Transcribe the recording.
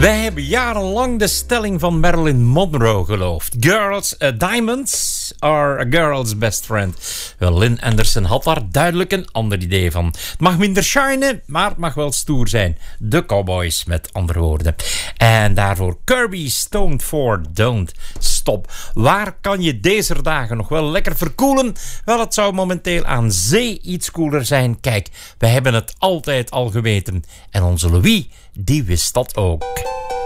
Wij hebben jarenlang de stelling van Marilyn Monroe geloofd. Diamonds are a girl's best friend. Wel, Lynn Anderson had daar duidelijk een ander idee van. Het mag minder shinen, maar het mag wel stoer zijn. De Cowboys, met andere woorden. En daarvoor Kirby Stoned for Don't Stop. Waar kan je deze dagen nog wel lekker verkoelen? Wel, het zou momenteel aan zee iets koeler zijn. Kijk, wij hebben het altijd al geweten. En onze Louis, die wist dat ook.